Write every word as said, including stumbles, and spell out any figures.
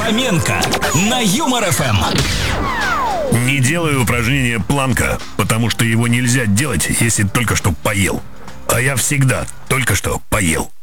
Фоменко на Юмор эф эм. Не делаю упражнение планка, потому что его нельзя делать, если только что поел. А я всегда только что поел.